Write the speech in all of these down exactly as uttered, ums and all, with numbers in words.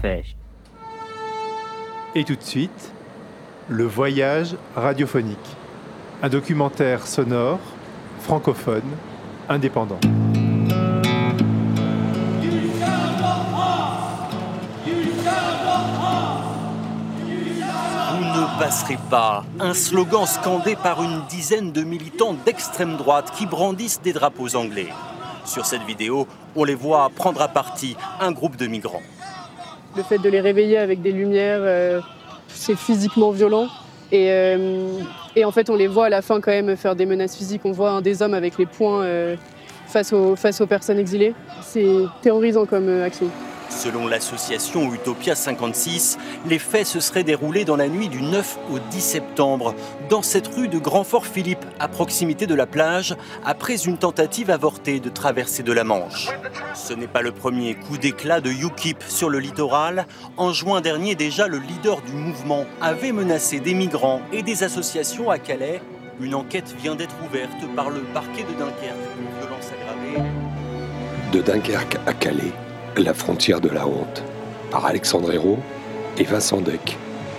pêche. Et tout de suite, le voyage radiophonique. Un documentaire sonore, francophone, indépendant. Vous ne passerez pas, un slogan scandé par une dizaine de militants d'extrême droite qui brandissent des drapeaux anglais. Sur cette vidéo, on les voit prendre à partie un groupe de migrants. Le fait de les réveiller avec des lumières, euh, c'est physiquement violent. Et, euh, et en fait, on les voit à la fin quand même faire des menaces physiques. On voit un des hommes avec les poings euh, face, aux, face aux personnes exilées. C'est terrorisant comme euh, action. Selon l'association Utopia cinquante-six, les faits se seraient déroulés dans la nuit du neuf au dix septembre, dans cette rue de Grand-Fort-Philippe, à proximité de la plage, après une tentative avortée de traversée de la Manche. Ce n'est pas le premier coup d'éclat de UKIP sur le littoral. En juin dernier, déjà, le leader du mouvement avait menacé des migrants et des associations à Calais. Une enquête vient d'être ouverte par le parquet de Dunkerque pour violence aggravée. De Dunkerque à Calais, la frontière de la honte, par Alexandre Hérault et Vincent Deck.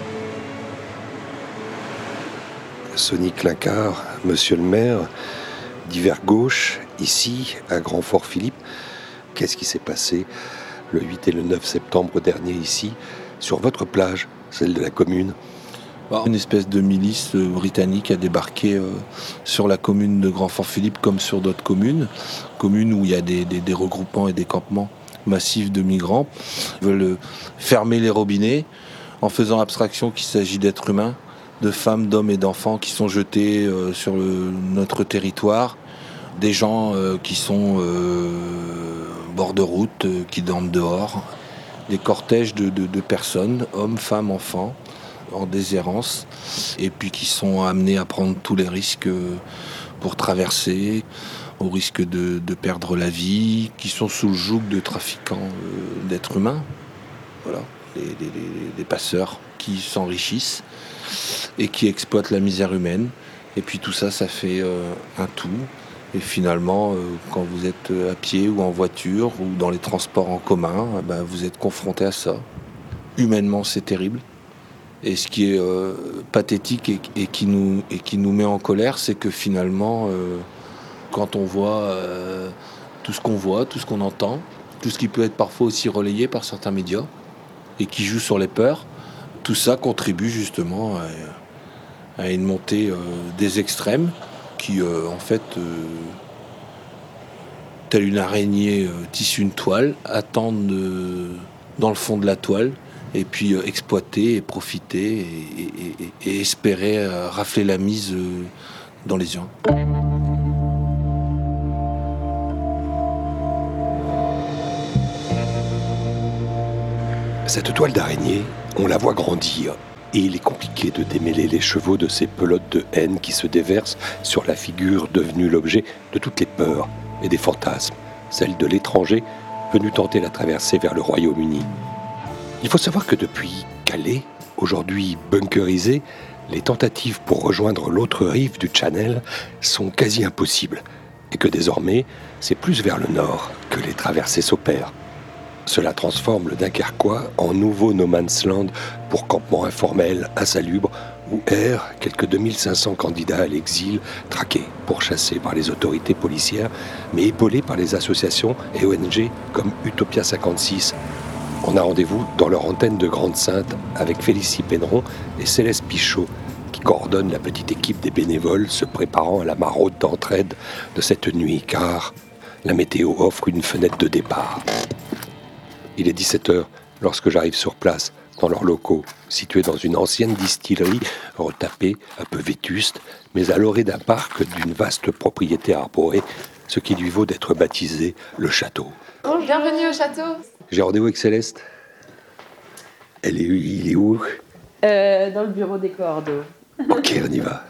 Sonny Clincard, monsieur le maire, d'hiver gauche, ici, à Grand-Fort-Philippe. Qu'est-ce qui s'est passé le huit et le neuf septembre dernier ici, sur votre plage, celle de la commune? Une espèce de milice britannique a débarqué euh, sur la commune de Grand-Fort-Philippe comme sur d'autres communes, communes où il y a des, des, des regroupements et des campements massifs de migrants. Ils veulent fermer les robinets en faisant abstraction qu'il s'agit d'êtres humains, de femmes, d'hommes et d'enfants qui sont jetés euh, sur le, notre territoire, des gens euh, qui sont euh, bord de route, euh, qui dorment dehors, des cortèges de, de, de personnes, hommes, femmes, enfants, en déshérence, et puis qui sont amenés à prendre tous les risques pour traverser, au risque de, de perdre la vie, qui sont sous le joug de trafiquants euh, d'êtres humains, voilà, des, des, des passeurs qui s'enrichissent et qui exploitent la misère humaine. Et puis tout ça, ça fait euh, un tout. Et finalement, euh, quand vous êtes à pied ou en voiture ou dans les transports en commun, eh ben, vous êtes confronté à ça. Humainement, c'est terrible. Et ce qui est euh, pathétique et, et, qui nous, et qui nous met en colère, c'est que finalement, euh, quand on voit euh, tout ce qu'on voit, tout ce qu'on entend, tout ce qui peut être parfois aussi relayé par certains médias et qui joue sur les peurs, tout ça contribue justement à, à une montée euh, des extrêmes qui, euh, en fait, euh, telle une araignée euh, tisse une toile, attendent euh, dans le fond de la toile et puis euh, exploiter et profiter et, et, et, et espérer euh, rafler la mise euh, dans les urnes. Cette toile d'araignée, on la voit grandir, et il est compliqué de démêler les chevaux de ces pelotes de haine qui se déversent sur la figure devenue l'objet de toutes les peurs et des fantasmes, celle de l'étranger venu tenter la traversée vers le Royaume-Uni. Il faut savoir que depuis Calais, aujourd'hui bunkerisé, les tentatives pour rejoindre l'autre rive du Channel sont quasi impossibles, et que désormais, c'est plus vers le nord que les traversées s'opèrent. Cela transforme le Dunkerquois en nouveau no man's land pour campement informel, insalubre, où errent quelques deux mille cinq cents candidats à l'exil, traqués, pourchassés par les autorités policières, mais épaulés par les associations et O N G comme Utopia cinquante-six. On a rendez-vous dans leur antenne de Grande-Synthe avec Félicie Penneron et Céleste Pichot, qui coordonnent la petite équipe des bénévoles se préparant à la maraude d'entraide de cette nuit, car la météo offre une fenêtre de départ. Il est dix-sept heures lorsque j'arrive sur place, dans leurs locaux, situés dans une ancienne distillerie retapée, un peu vétuste, mais à l'orée d'un parc d'une vaste propriété arborée, ce qui lui vaut d'être baptisé le château. Bonjour. Bienvenue au château. J'ai rendez-vous avec Céleste. Elle est, il est où? euh, Dans le bureau des coordos. Ok, on y va.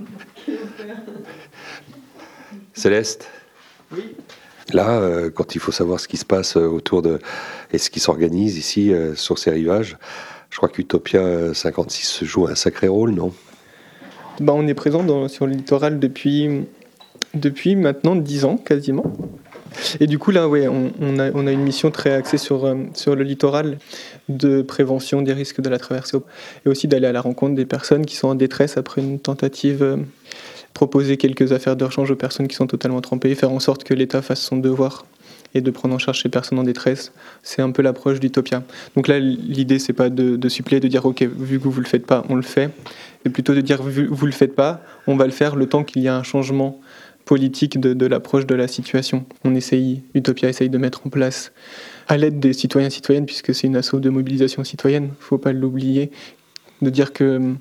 Céleste? Oui. Là, euh, quand il faut savoir ce qui se passe euh, autour de... et ce qui s'organise ici, euh, sur ces rivages, je crois qu'Utopia cinquante-six joue un sacré rôle, non? Bah, on est présent dans, sur le littoral depuis, depuis maintenant dix ans, quasiment. Et du coup, là, ouais, on, on, a, on a une mission très axée sur, euh, sur le littoral, de prévention des risques de la traversée, et aussi d'aller à la rencontre des personnes qui sont en détresse après une tentative, euh, proposer quelques affaires de rechange aux personnes qui sont totalement trempées, faire en sorte que l'État fasse son devoir et de prendre en charge ces personnes en détresse. C'est un peu l'approche d'Utopia. Donc là, l'idée, c'est pas de, de suppléer, de dire « Ok, vu que vous le faites pas, on le fait », mais plutôt de dire « Vu que vous le faites pas, on va le faire le temps qu'il y a un changement politique de, de l'approche de la situation. » On essaye, Utopia essaye de mettre en place, à l'aide des citoyens et citoyennes, puisque c'est une asso de mobilisation citoyenne, il ne faut pas l'oublier, de dire que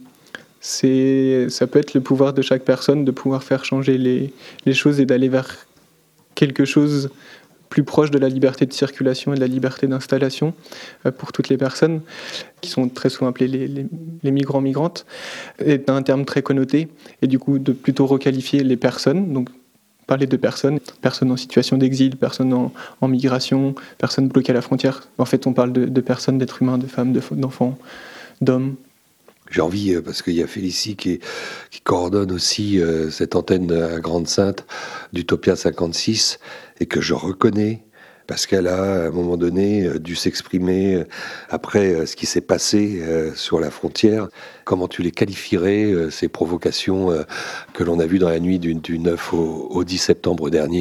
c'est, ça peut être le pouvoir de chaque personne de pouvoir faire changer les, les choses et d'aller vers quelque chose plus proche de la liberté de circulation et de la liberté d'installation euh, pour toutes les personnes, qui sont très souvent appelées les, les, les migrants-migrantes, est un terme très connoté, et du coup de plutôt requalifier les personnes, donc parler de personnes, personnes en situation d'exil, personnes en, en migration, personnes bloquées à la frontière. En fait, on parle de, de personnes, d'êtres humains, de femmes, de, d'enfants, d'hommes. J'ai envie, parce qu'il y a Félicie qui, qui coordonne aussi euh, cette antenne à Grande-Synthe d'Utopia cinquante-six, et que je reconnais, parce qu'elle a, à un moment donné, dû s'exprimer après ce qui s'est passé euh, sur la frontière. Comment tu les qualifierais, euh, ces provocations euh, que l'on a vues dans la nuit du, du neuf au, au dix septembre dernier ?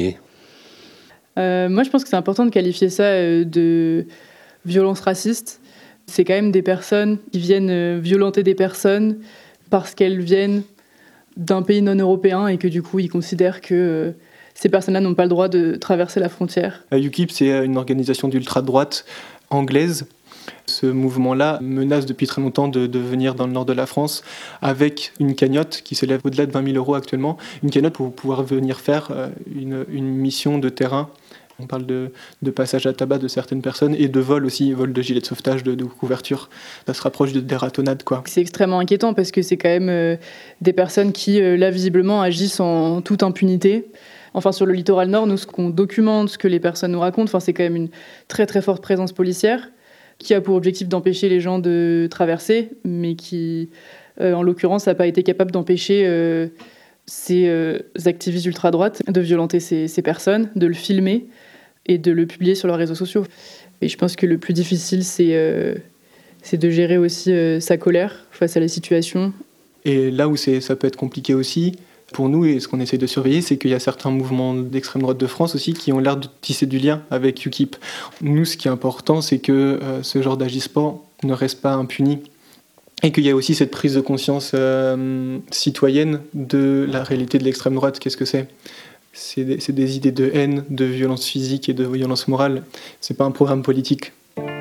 euh, Moi, je pense que c'est important de qualifier ça euh, de violence raciste. C'est quand même des personnes qui viennent violenter des personnes parce qu'elles viennent d'un pays non européen et que du coup, ils considèrent que euh, ces personnes-là n'ont pas le droit de traverser la frontière. UKIP, c'est une organisation d'ultra-droite anglaise. Ce mouvement-là menace depuis très longtemps de, de venir dans le nord de la France avec une cagnotte qui s'élève au-delà de vingt mille euros actuellement. Une cagnotte pour pouvoir venir faire une, une mission de terrain. On parle de, de passage à tabac de certaines personnes et de vol aussi, vol de gilets de sauvetage, de, de couverture. Ça se rapproche de, des ratonnades, quoi. C'est extrêmement inquiétant parce que c'est quand même euh, des personnes qui, euh, là, visiblement, agissent en toute impunité. Enfin, sur le littoral nord, nous, ce qu'on documente, ce que les personnes nous racontent, enfin, c'est quand même une très, très forte présence policière qui a pour objectif d'empêcher les gens de traverser, mais qui, euh, en l'occurrence, n'a pas été capable d'empêcher euh, ces euh, activistes ultra-droites de violenter ces, ces personnes, de le filmer et de le publier sur leurs réseaux sociaux. Et je pense que le plus difficile, c'est, euh, c'est de gérer aussi euh, sa colère face à la situation. Et là où c'est, ça peut être compliqué aussi, pour nous, et ce qu'on essaie de surveiller, c'est qu'il y a certains mouvements d'extrême droite de France aussi qui ont l'air de tisser du lien avec UKIP. Nous, ce qui est important, c'est que euh, ce genre d'agissement ne reste pas impuni. Et qu'il y a aussi cette prise de conscience euh, citoyenne de la réalité de l'extrême droite. Qu'est-ce que c'est ? C'est des, c'est des idées de haine, de violence physique et de violence morale. C'est pas un programme politique.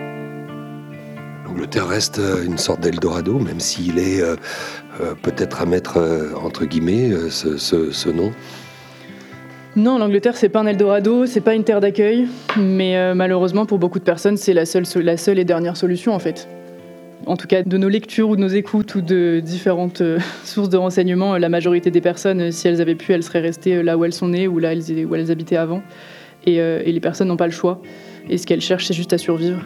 L'Angleterre reste une sorte d'Eldorado, même s'il est euh, euh, peut-être à mettre euh, entre guillemets euh, ce, ce, ce nom. Non, l'Angleterre, c'est pas un Eldorado, c'est pas une terre d'accueil, mais euh, malheureusement pour beaucoup de personnes, c'est la seule, la seule et dernière solution en fait. En tout cas, de nos lectures ou de nos écoutes ou de différentes euh, sources de renseignements, la majorité des personnes, si elles avaient pu, elles seraient restées là où elles sont nées ou là où elles habitaient avant. Et, euh, et les personnes n'ont pas le choix. Et ce qu'elles cherchent, c'est juste à survivre.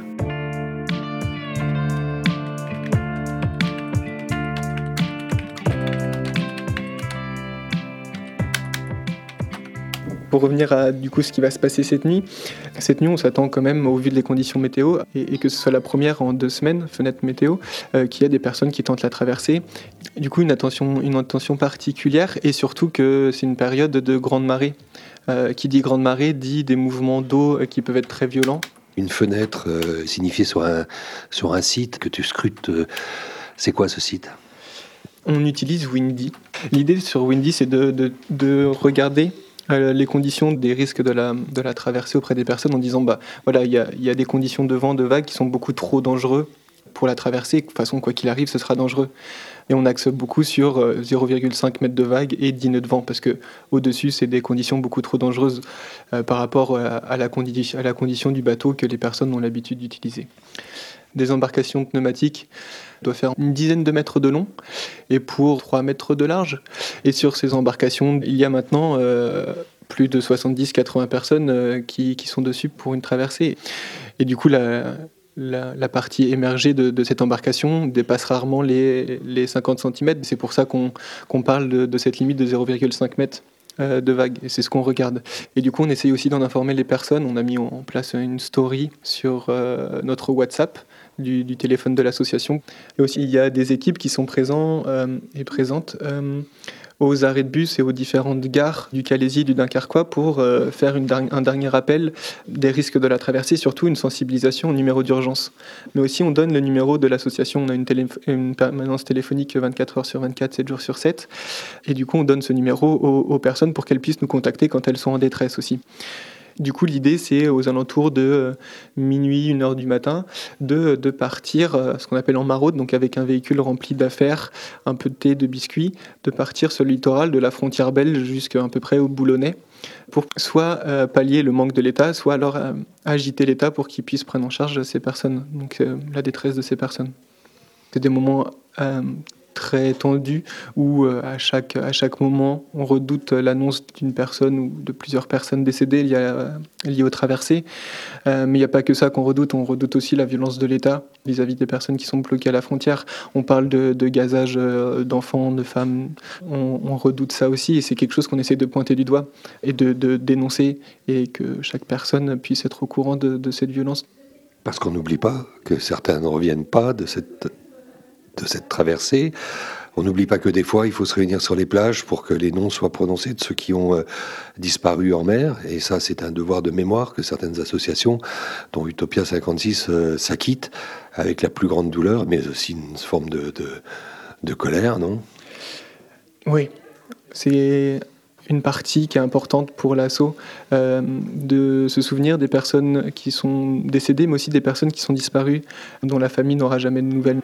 Pour revenir à du coup ce qui va se passer cette nuit, cette nuit on s'attend quand même au vu des conditions météo et, et que ce soit la première en deux semaines, fenêtre météo, euh, qu'il y a des personnes qui tentent la traversée. Du coup une attention, une attention particulière et surtout que c'est une période de grande marée. Euh, qui dit grande marée dit des mouvements d'eau qui peuvent être très violents. Une fenêtre euh, signifiée sur un, sur un site que tu scrutes, euh, c'est quoi ce site ? On utilise Windy. L'idée sur Windy c'est de, de, de regarder les conditions des risques de la, de la traversée auprès des personnes en disant bah voilà il y a, y a des conditions de vent, de vagues qui sont beaucoup trop dangereux pour la traversée. De toute façon, quoi qu'il arrive, ce sera dangereux. Et on axe beaucoup sur zéro virgule cinq mètres de vague et dix nœuds de vent parce que au-dessus, c'est des conditions beaucoup trop dangereuses euh, par rapport à, à, la condi- à la condition du bateau que les personnes ont l'habitude d'utiliser. Des embarcations pneumatiques doivent faire une dizaine de mètres de long et pour trois mètres de large. Et sur ces embarcations, il y a maintenant euh, plus de soixante-dix à quatre-vingts personnes euh, qui, qui sont dessus pour une traversée. Et du coup, la, la, la partie émergée de, de cette embarcation dépasse rarement les, les cinquante centimètres. C'est pour ça qu'on, qu'on parle de, de cette limite de zéro virgule cinq mètres euh, de vagues, et c'est ce qu'on regarde. Et du coup, on essaye aussi d'en informer les personnes. On a mis en place une story sur euh, notre WhatsApp du, du téléphone de l'association. Et aussi, il y a des équipes qui sont présentes euh, et présentes euh, aux arrêts de bus et aux différentes gares du Calaisis et du Dunkerquois pour euh, faire une, un dernier rappel des risques de la traversée, surtout une sensibilisation au numéro d'urgence. Mais aussi, on donne le numéro de l'association. On a une, télé, une permanence téléphonique vingt-quatre heures sur vingt-quatre, sept jours sur sept. Et du coup, on donne ce numéro aux, aux personnes pour qu'elles puissent nous contacter quand elles sont en détresse aussi. Du coup, l'idée, c'est aux alentours de euh, minuit, une heure du matin, de, de partir, euh, ce qu'on appelle en maraude, donc avec un véhicule rempli d'affaires, un peu de thé, de biscuits, de partir sur le littoral de la frontière belge jusqu'à à peu près au Boulonnais, pour soit euh, pallier le manque de l'État, soit alors euh, agiter l'État pour qu'il puisse prendre en charge ces personnes, donc euh, la détresse de ces personnes. C'est des moments euh, très tendu où euh, à, chaque, à chaque moment on redoute l'annonce d'une personne ou de plusieurs personnes décédées liées, à, liées aux traversées. Euh, mais il n'y a pas que ça qu'on redoute, on redoute aussi la violence de l'État vis-à-vis des personnes qui sont bloquées à la frontière. On parle de, de gazage d'enfants, de femmes, on, on redoute ça aussi et c'est quelque chose qu'on essaie de pointer du doigt et de, de dénoncer et que chaque personne puisse être au courant de, de cette violence. Parce qu'on n'oublie pas que certains ne reviennent pas de cette de cette traversée. On n'oublie pas que des fois, il faut se réunir sur les plages pour que les noms soient prononcés de ceux qui ont euh, disparu en mer. Et ça, c'est un devoir de mémoire que certaines associations, dont Utopia cinquante-six, euh, s'acquittent avec la plus grande douleur, mais aussi une forme de, de, de colère, non ? Oui, c'est une partie qui est importante pour l'asso, euh, de se souvenir des personnes qui sont décédées, mais aussi des personnes qui sont disparues, dont la famille n'aura jamais de nouvelles.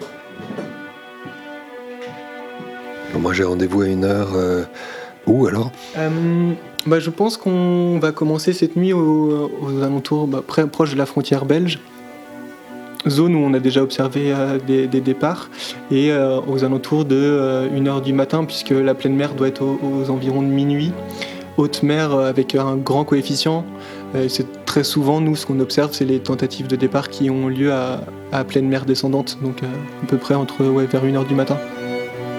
Moi, j'ai rendez-vous à une heure. Euh, où alors euh, bah, Je pense qu'on va commencer cette nuit aux, aux alentours, bah, près, proche de la frontière belge. Zone où on a déjà observé euh, des, des départs. Et euh, aux alentours de euh, une heure du matin, puisque la pleine mer doit être aux, aux environs de minuit. Haute mer euh, avec un grand coefficient. Euh, c'est très souvent, nous, ce qu'on observe, c'est les tentatives de départ qui ont lieu à, à pleine mer descendante. Donc euh, à peu près entre, ouais, vers une heure du matin.